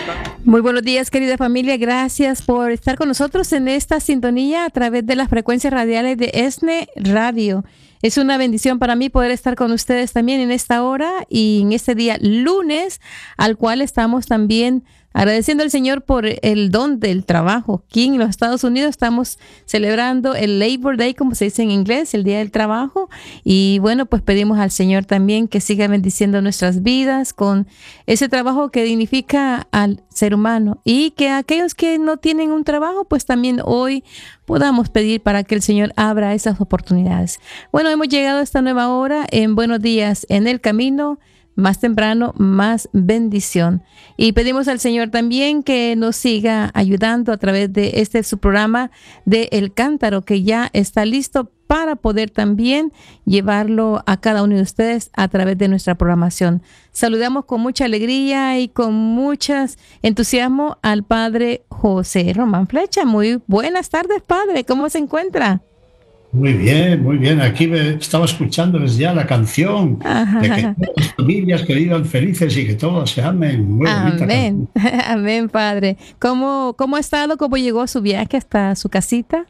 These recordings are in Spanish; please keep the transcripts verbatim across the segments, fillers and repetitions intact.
Muy buenos días, querida familia. Gracias por estar con nosotros en esta sintonía a través de las frecuencias radiales de ESNE Radio. Es una bendición para mí poder estar con ustedes también en esta hora y en este día lunes, al cual estamos también agradeciendo al Señor por el don del trabajo. Aquí en los Estados Unidos estamos celebrando el Labor Day, como se dice en inglés, el Día del Trabajo. Y bueno, pues pedimos al Señor también que siga bendiciendo nuestras vidas con ese trabajo que dignifica al ser humano. Y que aquellos que no tienen un trabajo, pues también hoy podamos pedir para que el Señor abra esas oportunidades. Bueno, hemos llegado a esta nueva hora en Buenos Días en el Camino. Más temprano, más bendición. Y pedimos al Señor también que nos siga ayudando a través de este su programa de El Cántaro, que ya está listo para poder también llevarlo a cada uno de ustedes a través de nuestra programación. Saludamos con mucha alegría y con mucho entusiasmo al Padre José Román Flecha. Muy buenas tardes, Padre. ¿Cómo se encuentra? Muy bien, muy bien. Aquí me estaba escuchándoles ya la canción Ajá. de que todas las familias que vivan felices y que todos se amen. Muy bonita. Amén. Amén, Padre. ¿Cómo, ¿Cómo ha estado? ¿Cómo llegó su viaje hasta su casita?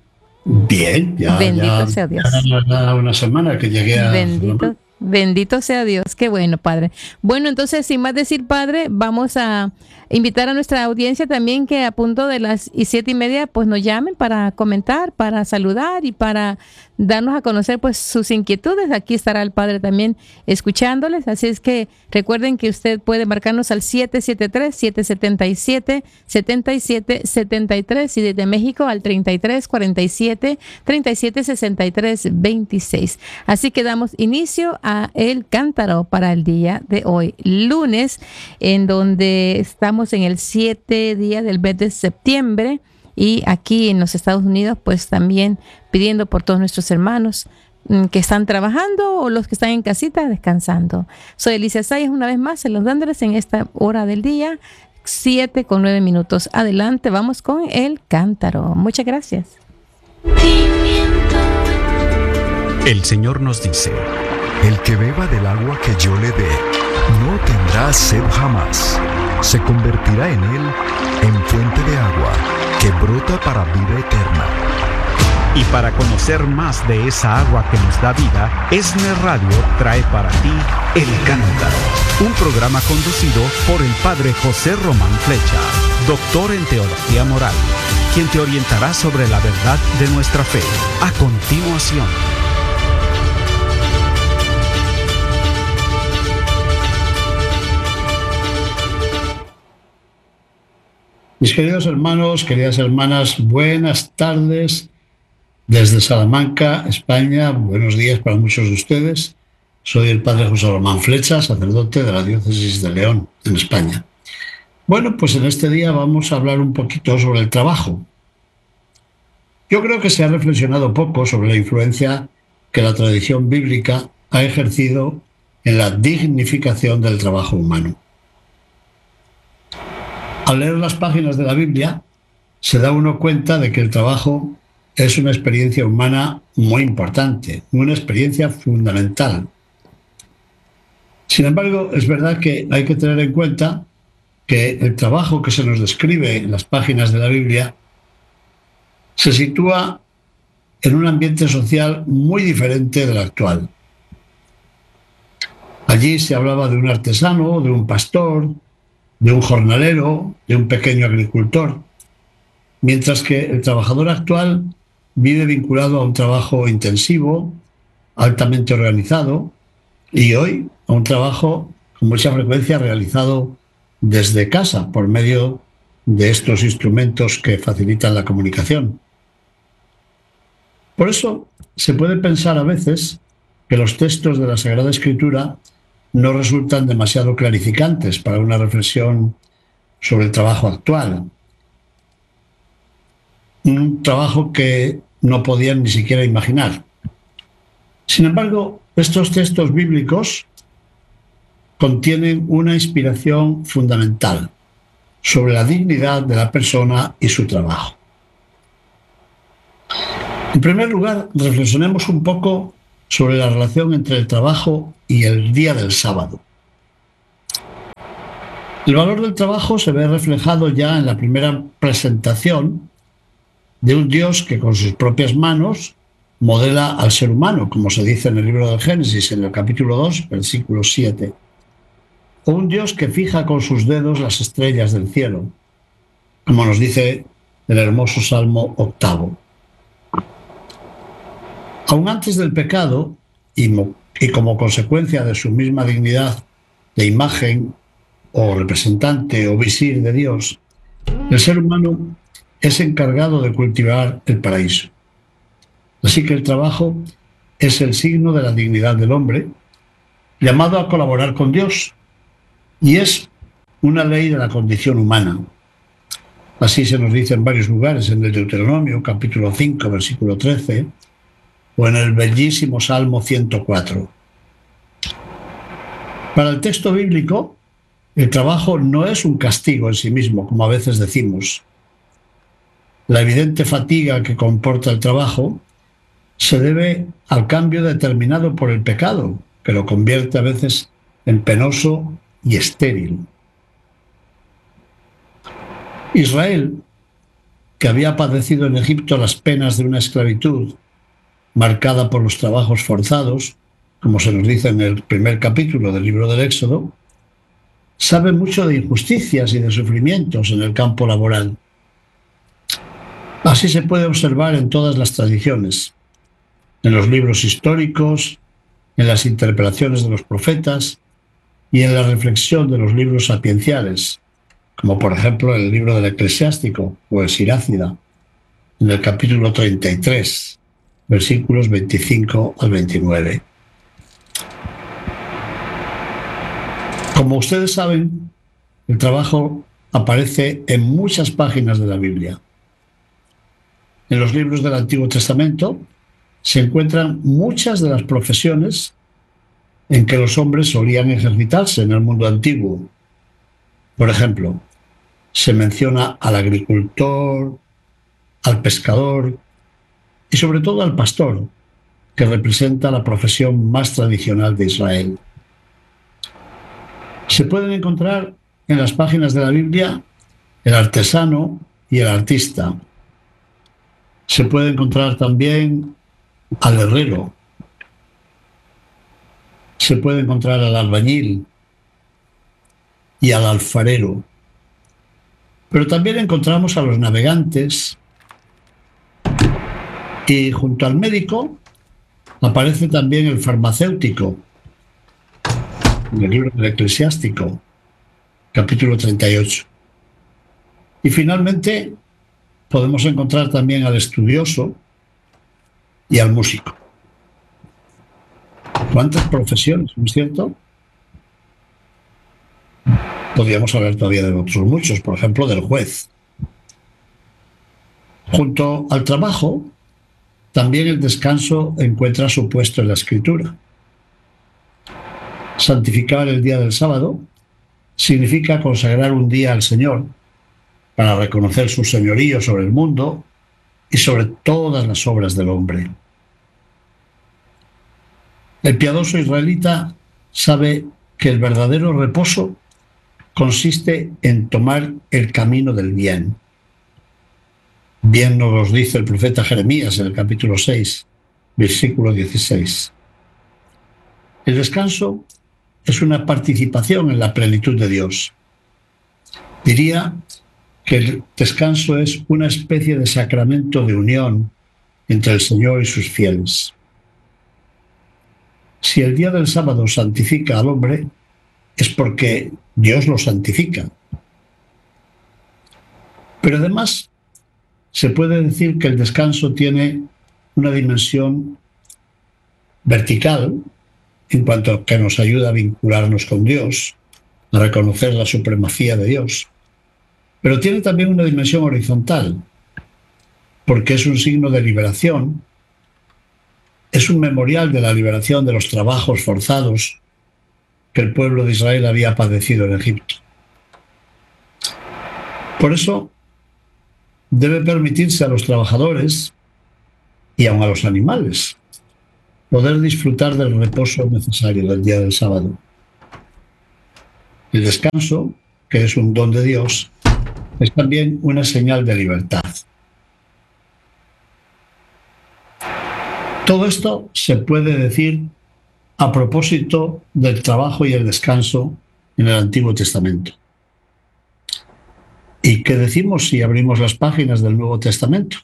Bien, ya, Bendito ya, sea Dios. ya, ya una semana que llegué a... Bendito, bendito sea Dios. Qué bueno, Padre. Bueno, entonces, sin más decir, Padre, vamos a invitar a nuestra audiencia también que a punto de las siete y media pues nos llamen para comentar, para saludar y para darnos a conocer pues sus inquietudes. Aquí estará el Padre también escuchándoles, así es que recuerden que usted puede marcarnos al siete siete tres, siete siete siete, siete siete siete tres y desde México al treinta y tres cuarenta y siete, treinta y siete sesenta y tres veintiséis. Así que damos inicio a El Cántaro para el día de hoy, lunes, en donde estamos en el siete día del mes de septiembre. Y aquí en los Estados Unidos, pues también pidiendo por todos nuestros hermanos mmm, que están trabajando o los que están en casita descansando. Soy Alicia Sayas, una vez más, saludándoles en esta hora del día, siete con nueve minutos. Adelante, vamos con El Cántaro. Muchas gracias. El Señor nos dice: el que beba del agua que yo le dé, no tendrá sed jamás. Se convertirá en él en fuente de agua que brota para vida eterna. Y para conocer más de esa agua que nos da vida, ESNE Radio trae para ti El Cántaro, un programa conducido por el Padre José Román Flecha, doctor en Teología Moral, quien te orientará sobre la verdad de nuestra fe. A continuación. Mis queridos hermanos, queridas hermanas, buenas tardes desde Salamanca, España. Buenos días para muchos de ustedes. Soy el Padre José Román Flecha, sacerdote de la Diócesis de León, en España. Bueno, pues en este día vamos a hablar un poquito sobre el trabajo. Yo creo que se ha reflexionado poco sobre la influencia que la tradición bíblica ha ejercido en la dignificación del trabajo humano. Al leer las páginas de la Biblia, se da uno cuenta de que el trabajo es una experiencia humana muy importante, una experiencia fundamental. Sin embargo, es verdad que hay que tener en cuenta que el trabajo que se nos describe en las páginas de la Biblia se sitúa en un ambiente social muy diferente del actual. Allí se hablaba de un artesano, de un pastor, de un jornalero, de un pequeño agricultor, mientras que el trabajador actual vive vinculado a un trabajo intensivo, altamente organizado, y hoy a un trabajo con mucha frecuencia realizado desde casa por medio de estos instrumentos que facilitan la comunicación. Por eso se puede pensar a veces que los textos de la Sagrada Escritura no resultan demasiado clarificantes para una reflexión sobre el trabajo actual. Un trabajo que no podían ni siquiera imaginar. Sin embargo, estos textos bíblicos contienen una inspiración fundamental sobre la dignidad de la persona y su trabajo. En primer lugar, reflexionemos un poco sobre la relación entre el trabajo y el día del sábado. El valor del trabajo se ve reflejado ya en la primera presentación de un Dios que con sus propias manos modela al ser humano, como se dice en el libro del Génesis, en el capítulo dos, versículo siete. O un Dios que fija con sus dedos las estrellas del cielo, como nos dice el hermoso Salmo octavo. Aún antes del pecado, y, y como consecuencia de su misma dignidad de imagen o representante o visir de Dios, el ser humano es encargado de cultivar el paraíso. Así que el trabajo es el signo de la dignidad del hombre, llamado a colaborar con Dios, y es una ley de la condición humana. Así se nos dice en varios lugares, en el Deuteronomio, capítulo cinco, versículo trece, o en el bellísimo Salmo ciento cuatro. Para el texto bíblico, el trabajo no es un castigo en sí mismo, como a veces decimos. La evidente fatiga que comporta el trabajo se debe al cambio determinado por el pecado, que lo convierte a veces en penoso y estéril. Israel, que había padecido en Egipto las penas de una esclavitud marcada por los trabajos forzados, como se nos dice en el primer capítulo del libro del Éxodo, sabe mucho de injusticias y de sufrimientos en el campo laboral. Así se puede observar en todas las tradiciones, en los libros históricos, en las interpretaciones de los profetas y en la reflexión de los libros sapienciales, como por ejemplo el libro del Eclesiástico o el Sirácida, en el capítulo treinta y tres, versículos veinticinco al veintinueve. Como ustedes saben, el trabajo aparece en muchas páginas de la Biblia. En los libros del Antiguo Testamento se encuentran muchas de las profesiones en que los hombres solían ejercitarse en el mundo antiguo. Por ejemplo, se menciona al agricultor, al pescador y sobre todo al pastor, que representa la profesión más tradicional de Israel. Se pueden encontrar en las páginas de la Biblia el artesano y el artista. Se puede encontrar también al herrero. Se puede encontrar al albañil y al alfarero. Pero también encontramos a los navegantes, y junto al médico aparece también el farmacéutico, en el libro del Eclesiástico, capítulo treinta y ocho. Y finalmente podemos encontrar también al estudioso y al músico. ¿Cuántas profesiones, no es cierto? Podríamos hablar todavía de otros muchos, por ejemplo, del juez. Junto al trabajo, también el descanso encuentra su puesto en la Escritura. Santificar el día del sábado significa consagrar un día al Señor para reconocer su señorío sobre el mundo y sobre todas las obras del hombre. El piadoso israelita sabe que el verdadero reposo consiste en tomar el camino del bien. Bien nos lo dice el profeta Jeremías en el capítulo seis, versículo dieciséis. El descanso es una participación en la plenitud de Dios. Diría que el descanso es una especie de sacramento de unión entre el Señor y sus fieles. Si el día del sábado santifica al hombre, es porque Dios lo santifica. Pero además, se puede decir que el descanso tiene una dimensión vertical, en cuanto a que nos ayuda a vincularnos con Dios, a reconocer la supremacía de Dios. Pero tiene también una dimensión horizontal, porque es un signo de liberación, es un memorial de la liberación de los trabajos forzados que el pueblo de Israel había padecido en Egipto. Por eso, debe permitirse a los trabajadores y aun a los animales poder disfrutar del reposo necesario del día del sábado. El descanso, que es un don de Dios, es también una señal de libertad. Todo esto se puede decir a propósito del trabajo y el descanso en el Antiguo Testamento. ¿Y qué decimos si abrimos las páginas del Nuevo Testamento?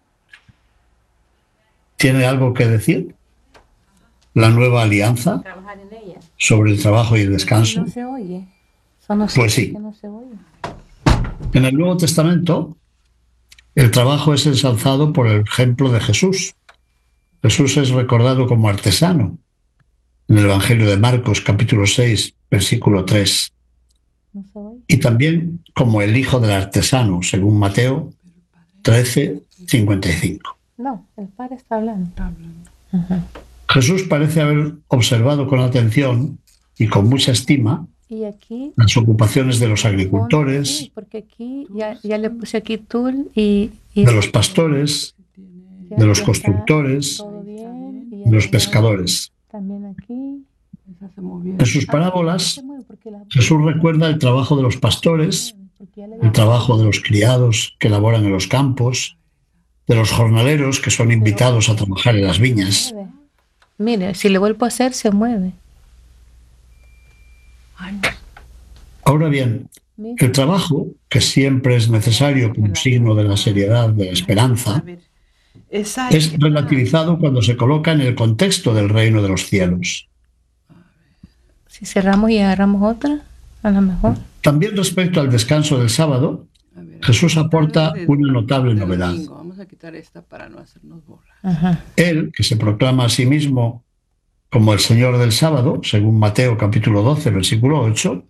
¿Tiene algo que decir la nueva alianza sobre el trabajo y el descanso? No se oye. Son los Pues sí. que no se oye. En el Nuevo Testamento, el trabajo es ensalzado por el ejemplo de Jesús. Jesús es recordado como artesano en el Evangelio de Marcos, capítulo seis, versículo tres. No se oye. Y también como el hijo del artesano, según Mateo trece, cincuenta y cinco. No, el padre está hablando. Ajá. Jesús parece haber observado con atención y con mucha estima Y aquí, las ocupaciones de los agricultores, sí, porque aquí ya, ya le puse aquí tul y, y de los pastores, ya- de los ya constructores, está todo bien, y de los ya- pescadores. También aquí. En sus parábolas, Se mueve porque la- Jesús recuerda el trabajo de los pastores, porque ya le- el trabajo de los criados que laboran en los campos, de los jornaleros que son invitados a trabajar en las viñas. mueve. Mire, si le vuelvo a hacer, se mueve. Ahora bien, Mire. el trabajo, que siempre es necesario como signo de la seriedad, de la esperanza, es relativizado cuando se coloca en el contexto del reino de los cielos. Si cerramos y agarramos otra, a lo mejor. También respecto al descanso del sábado, Jesús aporta una notable novedad. Vamos a quitar esta para no hacernos bola. Ajá. Él, que se proclama a sí mismo como el Señor del sábado, según Mateo capítulo doce, versículo ocho,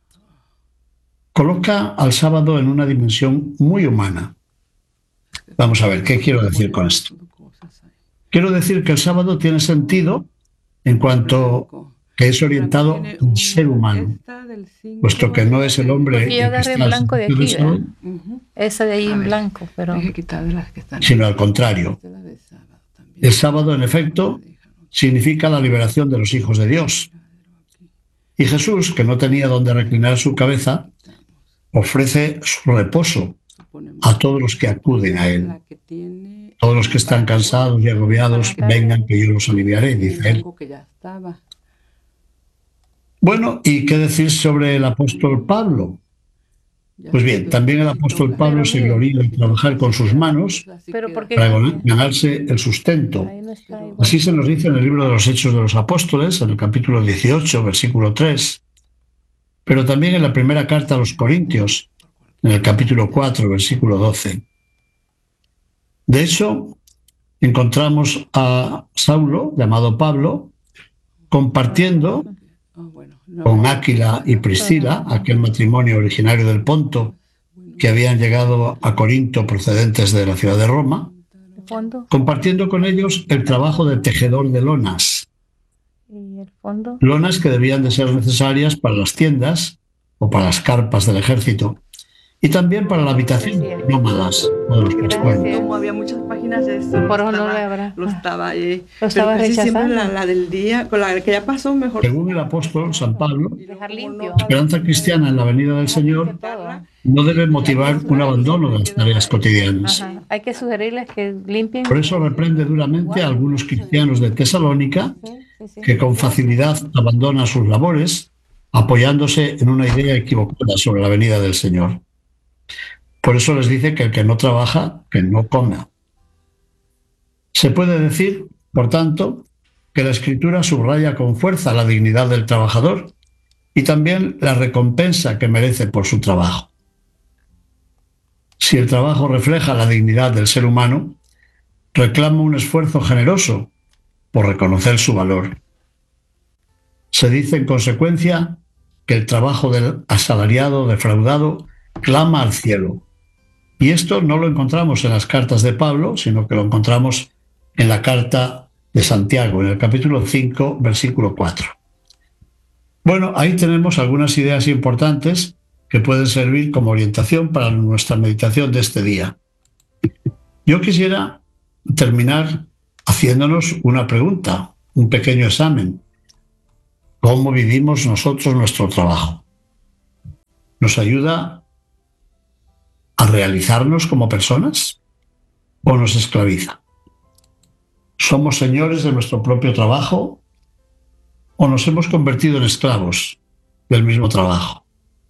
coloca al sábado en una dimensión muy humana. Vamos a ver, ¿qué quiero decir con esto? Quiero decir que el sábado tiene sentido en cuanto que es orientado al ser humano, puesto que no es el hombre Porque yo el que agarré está en blanco de al aquí, servicio del ¿verdad? sol, Esa de ahí A en ver. blanco, pero Hay que quitar de las que están. sino al contrario. Esta es la de sábado también. El sábado, en efecto, significa la liberación de los hijos de Dios. Y Jesús, que no tenía donde reclinar su cabeza, ofrece su reposo a todos los que acuden a Él. La que tiene Todos los que están cansados y agobiados, vengan que yo los aliviaré, dice Él. algo que ya estaba. Bueno, ¿y qué decir sobre el apóstol Pablo? Ya Pues bien, está. también el apóstol Pablo se gloría en trabajar con sus manos Así Pero queda. porque- para ganarse el sustento. ahí no está igual. Así se nos dice en el libro de los Hechos de los Apóstoles, en el capítulo dieciocho, versículo tres, pero también en la primera carta a los Corintios, en el capítulo cuatro, versículo doce. De hecho, encontramos a Saulo, llamado Pablo, compartiendo Ah, bueno, no. con Áquila y Priscila, aquel matrimonio originario del Ponto, que habían llegado a Corinto procedentes de la ciudad de Roma, De fondo compartiendo con ellos el trabajo de tejedor de lonas, y el fondo. lonas que debían de ser necesarias para las tiendas o para las carpas del ejército, y también para la habitación de los nómadas o de los pescadores. Gracias. Como había muchas páginas de esto, Por lo eso no estaba- lo habrá. lo estaba ahí. Lo estaba Pero casi siempre rechazando. la, la del día, con la que ya pasó, mejor. Según el apóstol San Pablo, Dejar limpio. la esperanza cristiana en la venida del Señor no debe motivar un abandono de las tareas cotidianas. Ajá. Hay que sugerirles que limpien. Por eso reprende duramente a algunos cristianos de Tesalónica Sí, sí, sí. que con facilidad abandonan sus labores apoyándose en una idea equivocada sobre la venida del Señor. Por eso les dice que el que no trabaja, que no coma. Se puede decir, por tanto, que la Escritura subraya con fuerza la dignidad del trabajador y también la recompensa que merece por su trabajo. Si el trabajo refleja la dignidad del ser humano, reclama un esfuerzo generoso por reconocer su valor. Se dice en consecuencia que el trabajo del asalariado defraudado clama al cielo. Y esto no lo encontramos en las cartas de Pablo, sino que lo encontramos en la carta de Santiago, en el capítulo cinco, versículo cuatro. Bueno, ahí tenemos algunas ideas importantes que pueden servir como orientación para nuestra meditación de este día. Yo quisiera terminar haciéndonos una pregunta, un pequeño examen. ¿Cómo vivimos nosotros nuestro trabajo? ¿Nos ayuda a realizarnos como personas o nos esclaviza? ¿Somos señores de nuestro propio trabajo o nos hemos convertido en esclavos del mismo trabajo?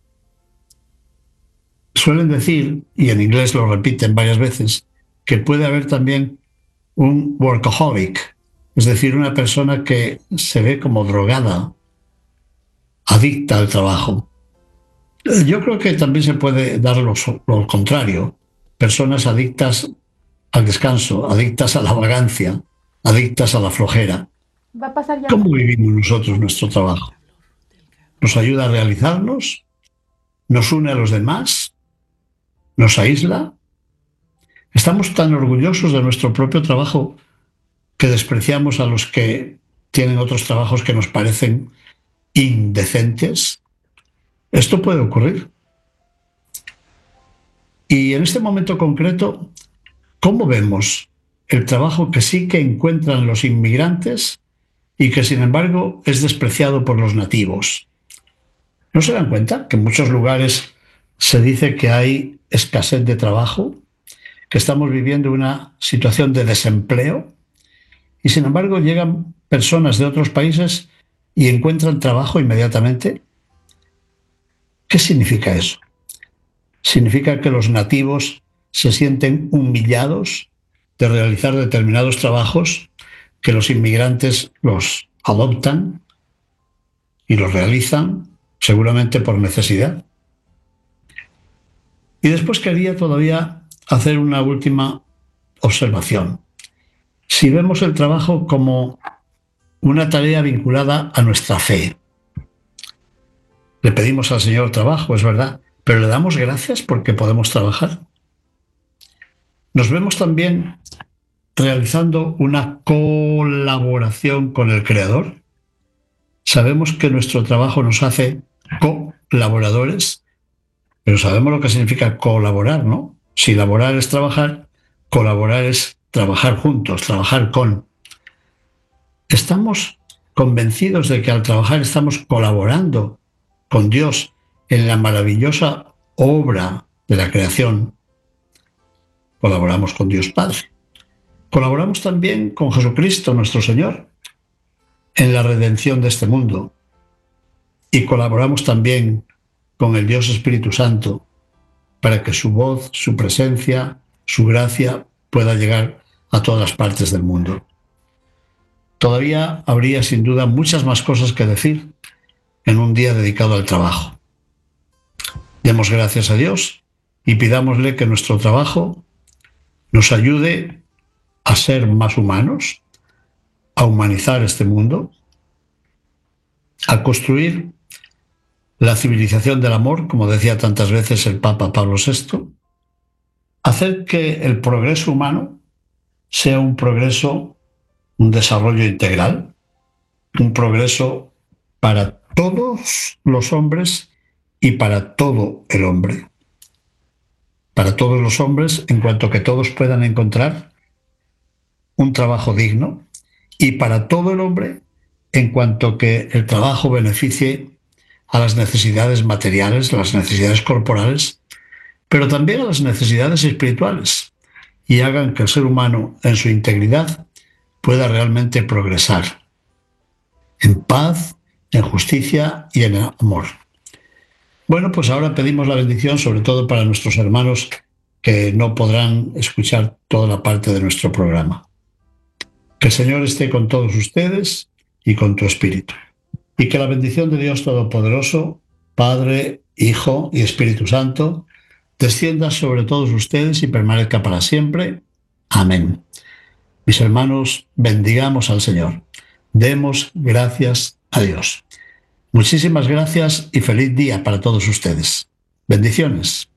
Suelen decir, y en inglés lo repiten varias veces, que puede haber también un workaholic, es decir, una persona que se ve como drogada, adicta al trabajo. Yo creo que también se puede dar lo, lo contrario, personas adictas al descanso, adictas a la vagancia, adictas a la flojera. Va a pasar ya. ¿Cómo vivimos nosotros nuestro trabajo? ¿Nos ayuda a realizarnos? ¿Nos une a los demás? ¿Nos aísla? ¿Estamos tan orgullosos de nuestro propio trabajo que despreciamos a los que tienen otros trabajos que nos parecen indecentes? Esto puede ocurrir. Y en este momento concreto, ¿cómo vemos el trabajo que sí que encuentran los inmigrantes y que sin embargo es despreciado por los nativos? ¿No se dan cuenta que en muchos lugares se dice que hay escasez de trabajo, que estamos viviendo una situación de desempleo y sin embargo llegan personas de otros países y encuentran trabajo inmediatamente? ¿Qué significa eso? ¿Significa que los nativos se sienten humillados de realizar determinados trabajos, que los inmigrantes los adoptan y los realizan seguramente por necesidad? Y después quería todavía hacer una última observación. Si vemos el trabajo como una tarea vinculada a nuestra fe, le pedimos al Señor trabajo, es verdad, pero le damos gracias porque podemos trabajar. Nos vemos también realizando una colaboración con el Creador. Sabemos que nuestro trabajo nos hace colaboradores, pero sabemos lo que significa colaborar, ¿no? Si laborar es trabajar, colaborar es trabajar juntos, trabajar con. Estamos convencidos de que al trabajar estamos colaborando con Dios en la maravillosa obra de la creación. Colaboramos con Dios Padre. Colaboramos también con Jesucristo, nuestro Señor, en la redención de este mundo. Y colaboramos también con el Dios Espíritu Santo para que su voz, su presencia, su gracia pueda llegar a todas partes del mundo. Todavía habría sin duda muchas más cosas que decir en un día dedicado al trabajo. Demos gracias a Dios y pidámosle que nuestro trabajo nos ayude a ser más humanos, a humanizar este mundo, a construir la civilización del amor, como decía tantas veces el Papa Pablo sexto, hacer que el progreso humano sea un progreso, un desarrollo integral, un progreso para todos los hombres y para todo el hombre. Para todos los hombres, en cuanto que todos puedan encontrar un trabajo digno, y para todo el hombre, en cuanto que el trabajo beneficie a las necesidades materiales, las necesidades corporales, pero también a las necesidades espirituales, y hagan que el ser humano en su integridad pueda realmente progresar en paz, en justicia y en amor. Bueno, pues ahora pedimos la bendición, sobre todo para nuestros hermanos que no podrán escuchar toda la parte de nuestro programa. Que el Señor esté con todos ustedes y con tu espíritu. Y que la bendición de Dios Todopoderoso, Padre, Hijo y Espíritu Santo, descienda sobre todos ustedes y permanezca para siempre. Amén. Mis hermanos, bendigamos al Señor. Demos gracias a Dios. Muchísimas gracias y feliz día para todos ustedes. Bendiciones.